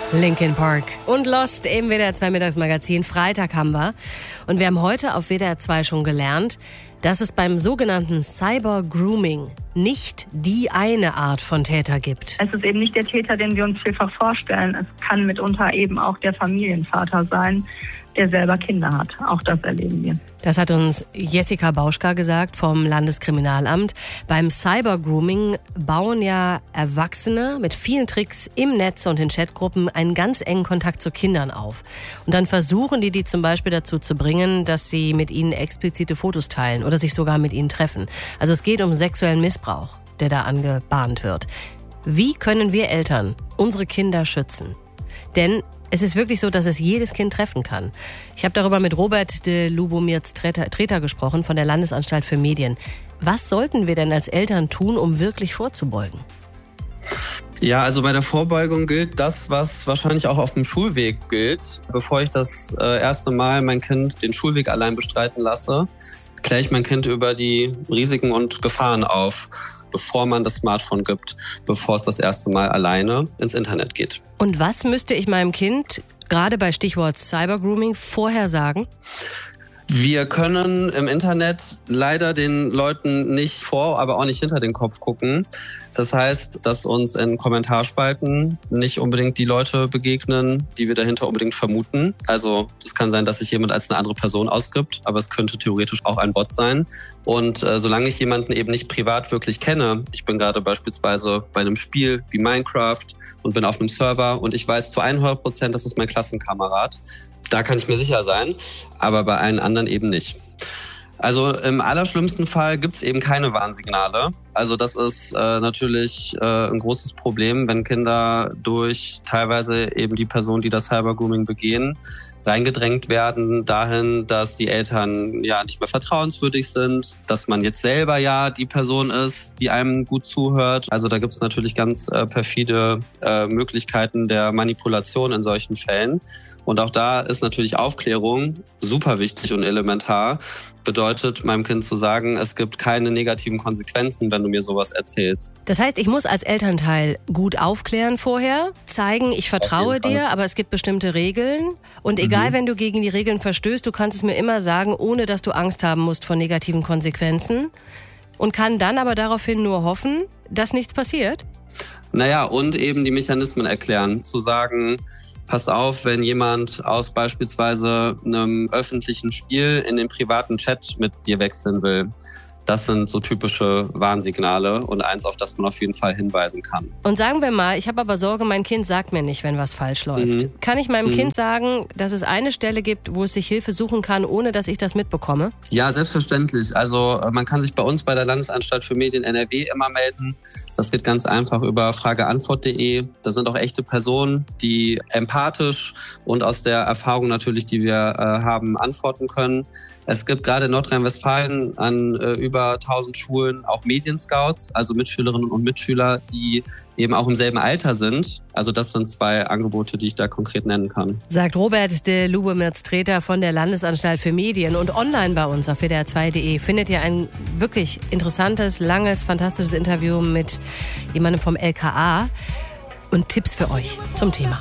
Linkin Park und Lost im WDR 2 Mittagsmagazin. Freitag haben wir. Und wir haben heute auf WDR 2 schon gelernt, dass es beim sogenannten Cyber-Grooming nicht die eine Art von Täter gibt. Es ist eben nicht der Täter, den wir uns vielfach vorstellen. Es kann mitunter eben auch der Familienvater sein, der selber Kinder hat. Auch das erleben wir. Das hat uns Jessica Bauschka gesagt vom Landeskriminalamt. Beim Cyber-Grooming bauen ja Erwachsene mit vielen Tricks im Netz und in Chatgruppen einen ganz engen Kontakt zu Kindern auf. Und dann versuchen die zum Beispiel dazu zu bringen, dass sie mit ihnen explizite Fotos teilen oder sich sogar mit ihnen treffen. Also es geht um sexuellen Missbrauch, der da angebahnt wird. Wie können wir Eltern unsere Kinder schützen? Denn es ist wirklich so, dass es jedes Kind treffen kann. Ich habe darüber mit Robert de Lubomierz-Treter gesprochen von der Landesanstalt für Medien. Was sollten wir denn als Eltern tun, um wirklich vorzubeugen? Ja, also bei der Vorbeugung gilt das, was wahrscheinlich auch auf dem Schulweg gilt. Bevor ich das erste Mal mein Kind den Schulweg allein bestreiten lasse, kläre ich mein Kind über die Risiken und Gefahren auf, bevor man das Smartphone gibt, bevor es das erste Mal alleine ins Internet geht. Und was müsste ich meinem Kind, gerade bei Stichwort Cybergrooming, vorher sagen? Wir können im Internet leider den Leuten nicht vor, aber auch nicht hinter den Kopf gucken. Das heißt, dass uns in Kommentarspalten nicht unbedingt die Leute begegnen, die wir dahinter unbedingt vermuten. Also es kann sein, dass sich jemand als eine andere Person ausgibt, aber es könnte theoretisch auch ein Bot sein. Und solange ich jemanden eben nicht privat wirklich kenne, ich bin gerade beispielsweise bei einem Spiel wie Minecraft und bin auf einem Server und ich weiß zu 100%, das ist mein Klassenkamerad, da kann ich mir sicher sein, aber bei allen anderen eben nicht. Also im allerschlimmsten Fall gibt's eben keine Warnsignale. Also das ist natürlich ein großes Problem, wenn Kinder durch teilweise eben die Personen, die das Cybergrooming begehen, reingedrängt werden dahin, dass die Eltern ja nicht mehr vertrauenswürdig sind, dass man jetzt selber ja die Person ist, die einem gut zuhört. Also da gibt's natürlich ganz perfide Möglichkeiten der Manipulation in solchen Fällen. Und auch da ist natürlich Aufklärung super wichtig und elementar. Bedeutet, meinem Kind zu sagen, es gibt keine negativen Konsequenzen, wenn du mir sowas erzählst. Das heißt, ich muss als Elternteil gut aufklären vorher, zeigen, ich vertraue dir, aber es gibt bestimmte Regeln. Und egal, wenn du gegen die Regeln verstößt, du kannst es mir immer sagen, ohne dass du Angst haben musst vor negativen Konsequenzen. Und kann dann aber daraufhin nur hoffen, dass nichts passiert. Naja, und eben die Mechanismen erklären. Zu sagen, pass auf, wenn jemand aus beispielsweise einem öffentlichen Spiel in den privaten Chat mit dir wechseln will. Das sind so typische Warnsignale und eins, auf das man auf jeden Fall hinweisen kann. Und sagen wir mal, ich habe aber Sorge, mein Kind sagt mir nicht, wenn was falsch läuft. Kann ich meinem Kind sagen, dass es eine Stelle gibt, wo es sich Hilfe suchen kann, ohne dass ich das mitbekomme? Ja, selbstverständlich. Also man kann sich bei uns bei der Landesanstalt für Medien NRW immer melden. Das geht ganz einfach über frageantwort.de. Da sind auch echte Personen, die empathisch und aus der Erfahrung natürlich, die wir haben, antworten können. Es gibt gerade in Nordrhein-Westfalen an über 1000 Schulen auch Medienscouts, also Mitschülerinnen und Mitschüler, die eben auch im selben Alter sind. Also das sind zwei Angebote, die ich da konkret nennen kann. Sagt Robert de Lubomierz-Treter von der Landesanstalt für Medien. Und online bei uns auf wdr2.de findet ihr ein wirklich interessantes, langes, fantastisches Interview mit jemandem vom LKA und Tipps für euch zum Thema.